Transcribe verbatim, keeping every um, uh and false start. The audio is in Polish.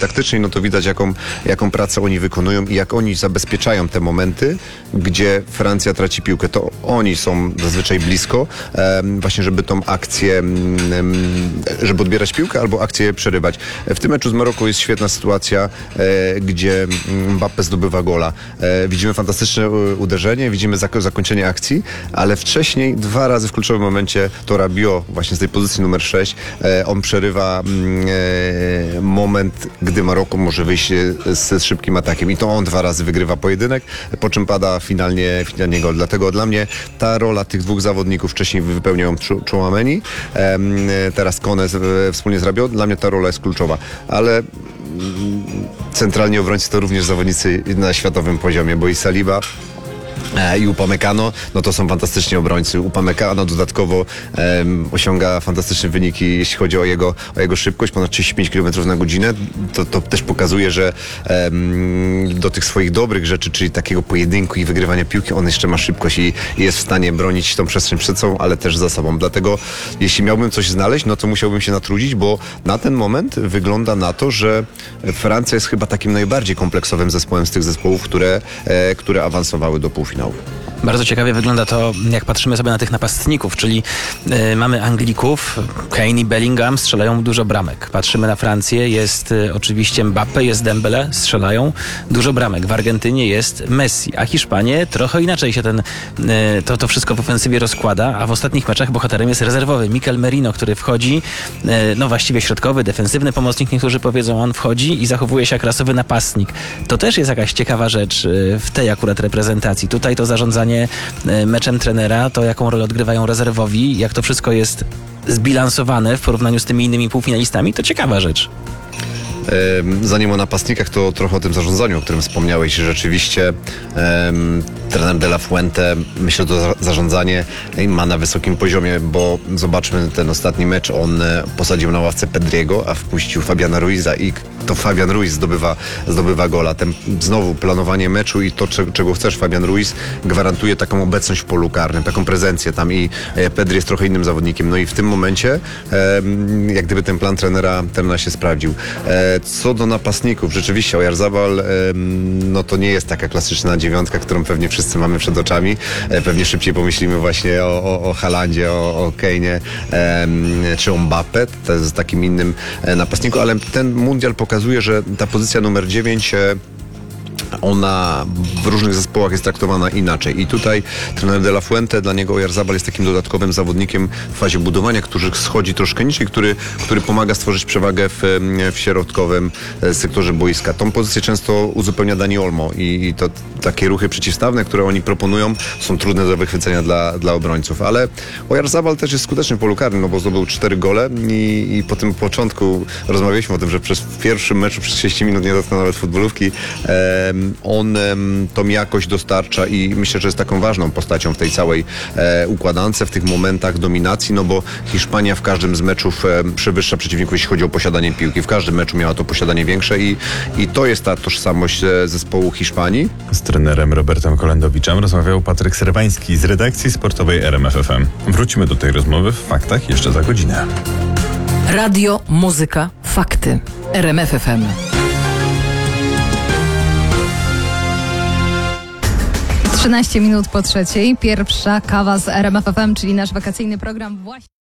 taktycznej, no to widać jaką, jaką pracę oni wykonują i jak oni zabezpieczają te momenty, gdzie Francja traci piłkę. To oni są zazwyczaj blisko, właśnie żeby tą akcję, żeby odbierać piłkę albo akcję przerywać. W tym meczu z Maroką jest świetna sytuacja, gdzie Mbappé zdobywa gola. Widzimy fantastyczne uderzenie, widzimy zakończenie akcji, ale wcześniej dwa razy w kluczowym momencie to Rabiot właśnie z tej pozycji numer sześć, on przerywa moment, gdy Maroko może wyjść z szybkim atakiem i to on dwa razy wygrywa pojedynek, po czym pada finalnie, finalnie gol. Dlatego dla mnie ta rola tych dwóch zawodników, wcześniej wypełniają Chouameni, teraz Kone wspólnie z Rabiot, dla mnie ta rola jest kluczowa, ale centralni obrońcy to również zawodnicy na światowym poziomie, bo i Saliba i Upamecano, no to są fantastyczni obrońcy. Upamecano dodatkowo um, osiąga fantastyczne wyniki, jeśli chodzi o jego, o jego szybkość, ponad trzydzieści pięć kilometrów na godzinę. To, to też pokazuje, że um, do tych swoich dobrych rzeczy, czyli takiego pojedynku i wygrywania piłki, on jeszcze ma szybkość i, i jest w stanie bronić tą przestrzeń przed sobą, ale też za sobą. Dlatego jeśli miałbym coś znaleźć, no to musiałbym się natrudzić, bo na ten moment wygląda na to, że Francja jest chyba takim najbardziej kompleksowym zespołem z tych zespołów, które, e, które awansowały do półfinału. Bardzo ciekawie wygląda to, jak patrzymy sobie na tych napastników, czyli y, mamy Anglików, Kane i Bellingham strzelają dużo bramek. Patrzymy na Francję, jest y, oczywiście Mbappé, jest Dembele, strzelają dużo bramek. W Argentynie jest Messi, a Hiszpanie trochę inaczej się ten, y, to, to wszystko w ofensywie rozkłada, a w ostatnich meczach bohaterem jest rezerwowy Mikel Merino, który wchodzi, y, no właściwie środkowy, defensywny pomocnik, niektórzy powiedzą, on wchodzi i zachowuje się jak rasowy napastnik. To też jest jakaś ciekawa rzecz y, w tej akurat reprezentacji. Tutaj to zarządzanie meczem trenera, to jaką rolę odgrywają rezerwowi, jak to wszystko jest zbilansowane w porównaniu z tymi innymi półfinalistami, to ciekawa rzecz. Zanim o napastnikach, to trochę o tym zarządzaniu, o którym wspomniałeś. Rzeczywiście um, trener De La Fuente, myślę, to zarządzanie ma na wysokim poziomie, bo zobaczmy ten ostatni mecz, on posadził na ławce Pedriego, a wpuścił Fabiana Ruiza i to Fabian Ruiz zdobywa, zdobywa gola. Ten, znowu planowanie meczu i to, czego chcesz, Fabian Ruiz gwarantuje taką obecność w polu karnym, taką prezencję tam i Pedri jest trochę innym zawodnikiem. No i w tym momencie um, jak gdyby ten plan trenera, trenera się sprawdził. Co do napastników, rzeczywiście Oyarzabal, no to nie jest taka klasyczna dziewiątka, którą pewnie wszyscy mamy przed oczami. Pewnie szybciej pomyślimy właśnie o, o, o Haalandzie, o, o Kane'ie czy o Mbappé, to jest takim innym napastniku, ale ten mundial pokazuje, że ta pozycja numer dziewięć ona w różnych zespołach jest traktowana inaczej. I tutaj trener De La Fuente, dla niego Oyarzabal jest takim dodatkowym zawodnikiem w fazie budowania, który schodzi troszkę niżej, który, który pomaga stworzyć przewagę w, w środkowym sektorze boiska. Tą pozycję często uzupełnia Dani Olmo i, i to takie ruchy przeciwstawne, które oni proponują, są trudne do wychwycenia dla, dla obrońców. Ale Oyarzabal też jest skuteczny w polu karnym, no bo zdobył cztery gole i, i po tym początku rozmawialiśmy o tym, że przez pierwszym meczu przez trzydzieści minut nie dotknął nawet futbolówki. On tą jakość dostarcza i myślę, że jest taką ważną postacią w tej całej e, układance, w tych momentach dominacji, no bo Hiszpania w każdym z meczów e, przewyższa przeciwników, jeśli chodzi o posiadanie piłki. W każdym meczu miała to posiadanie większe i, i to jest ta tożsamość e, zespołu Hiszpanii. Z trenerem Robertem Kolendowiczem rozmawiał Patryk Serwański z redakcji sportowej R M F F M. Wrócimy do tej rozmowy w faktach jeszcze za godzinę. Radio, muzyka, fakty. R M F F M. trzynaście minut po trzeciej. Pierwsza kawa z R M F F M, czyli nasz wakacyjny program właśnie.